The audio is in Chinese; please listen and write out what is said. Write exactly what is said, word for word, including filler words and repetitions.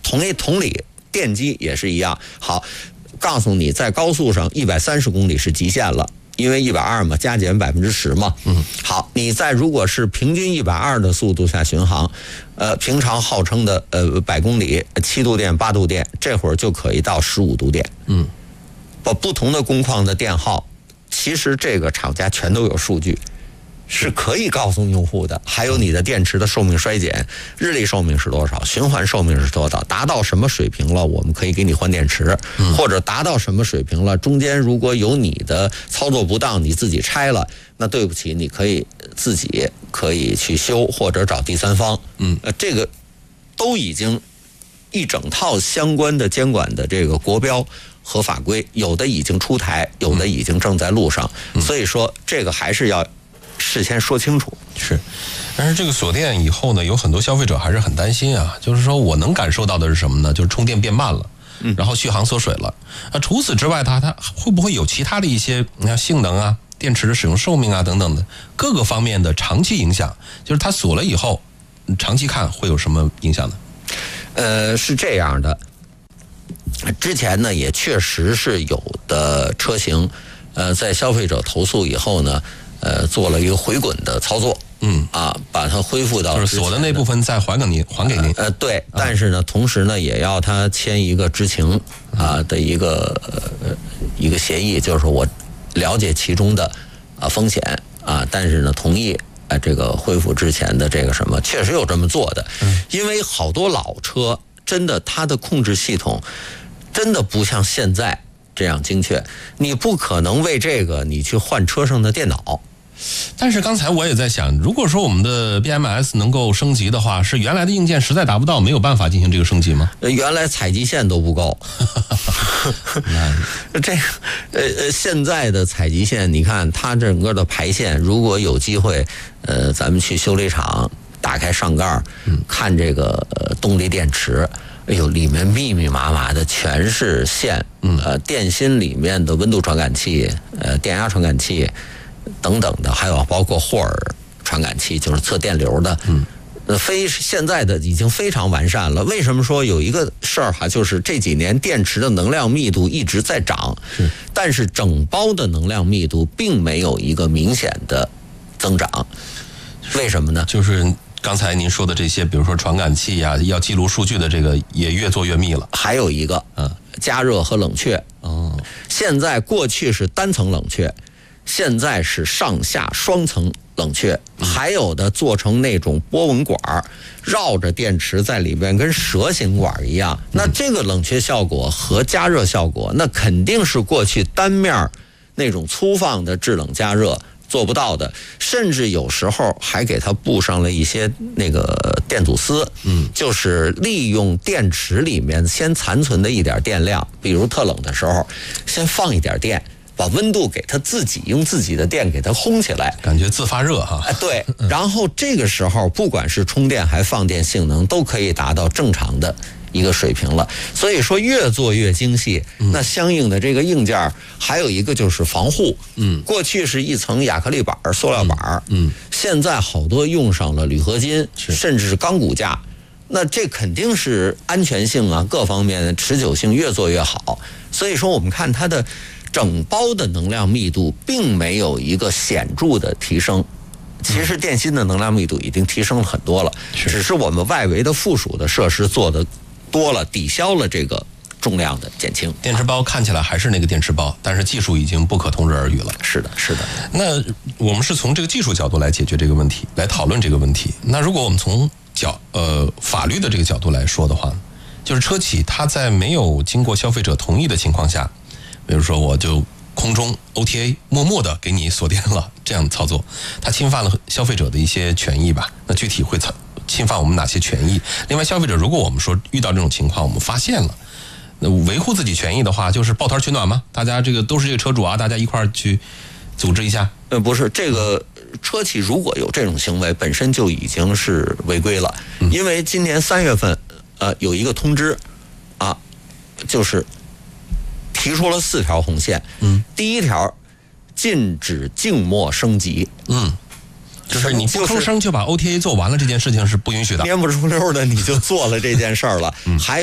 同一同理，电机也是一样。好，告诉你在高速上一百三十公里是极限了。因为一百二嘛，加减百分之十嘛。嗯，好，你在如果是平均一百二的速度下巡航，呃，平常号称的呃百公里七度电、八度电，这会儿就可以到十五度电。嗯，把不同的工况的电耗，其实这个厂家全都有数据，是可以告诉用户的。还有你的电池的寿命衰减，日历寿命是多少，循环寿命是多少，达到什么水平了，我们可以给你换电池，或者达到什么水平了，中间如果有你的操作不当，你自己拆了，那对不起，你可以自己可以去修，或者找第三方。嗯，呃，这个都已经一整套相关的监管的这个国标和法规，有的已经出台，有的已经正在路上。所以说，这个还是要事先说清楚。 是，但是这个锁电以后呢，有很多消费者还是很担心啊。就是说我能感受到的是什么呢？就是充电变慢了，然后续航缩水了。啊，除此之外，它它会不会有其他的一些你看性能啊、电池的使用寿命啊等等的各个方面的长期影响？就是它锁了以后，长期看会有什么影响呢？ 呃，是这样的。之前呢，也确实是有的车型，呃，在消费者投诉以后呢。呃，做了一个回滚的操作，嗯啊，把它恢复到就是锁的那部分再还给您，还给您。 呃，对，但是呢，同时呢，也要他签一个知情啊的一个呃一个协议，就是我了解其中的啊风险啊，但是呢，同意啊这个恢复之前的这个什么，确实有这么做的，因为好多老车真的它的控制系统真的不像现在这样精确，你不可能为这个你去换车上的电脑。 但是刚才我也在想，如果说我们的 B M S 能够升级的话，是原来的硬件实在达不到，没有办法进行这个升级吗？ 原来采集线都不够。这个呃呃，现在的采集线，你看它整个的排线，如果有机会，呃，咱们去修理厂打开上盖，看这个呃动力电池。哎呦，里面密密麻麻的全是线，呃，电芯里面的温度传感器，呃，电压传感器等等的，还有包括霍尔传感器，就是测电流的，嗯，呃，非现在的已经非常完善了。为什么说有一个事儿哈，就是这几年电池的能量密度一直在涨，是，但是整包的能量密度并没有一个明显的增长，为什么呢？ 就是刚才您说的这些，比如说传感器呀、啊，要记录数据的这个也越做越密了。 还有一个，嗯，加热和冷却。哦，现在过去是单层冷却，现在是上下双层冷却，还有的做成那种波纹管，绕着电池在里边跟蛇形管一样。那这个冷却效果和加热效果，那肯定是过去单面那种粗放的制冷加热做不到的，甚至有时候还给它布上了一些那个电阻丝，嗯，就是利用电池里面先残存的一点电量，比如特冷的时候，先放一点电，把温度给它自己用自己的电给它烘起来， 感觉自发热哈。 哎，对，然后这个时候不管是充电还放电性能都可以达到正常的一个水平了。所以说越做越精细，那相应的这个硬件还有一个就是防护，嗯，过去是一层亚克力板、塑料板，嗯，现在好多用上了铝合金，甚至是钢骨架，那这肯定是安全性啊各方面的持久性越做越好。所以说我们看它的整包的能量密度并没有一个显著的提升，其实电芯的能量密度已经提升了很多了，只是我们外围的附属的设施做的多了，抵消了这个重量的减轻。 电池包看起来还是那个电池包，但是技术已经不可同日而语了。 是的，是的。 那我们是从这个技术角度来解决这个问题，来讨论这个问题。那如果我们从角呃法律的这个角度来说的话，就是车企它在没有经过消费者同意的情况下，比如说我就空中 O T A 默默的给你锁电了，这样操作，它侵犯了消费者的一些权益吧？那具体会侵犯我们哪些权益？另外，消费者如果我们说遇到这种情况，我们发现了，那维护自己权益的话，就是抱团取暖吗？大家这个都是这个车主啊，大家一块儿去组织一下。 呃，不是，这个车企如果有这种行为，本身就已经是违规了，嗯、因为今年三月份，呃，有一个通知，啊，就是提出了四条红线。嗯，第一条，禁止静默升级。嗯。 就是你不吭声就把 O T A 做完了，这件事情是不允许的。 蔫不出溜的你就做了这件事儿了，嗯、还有。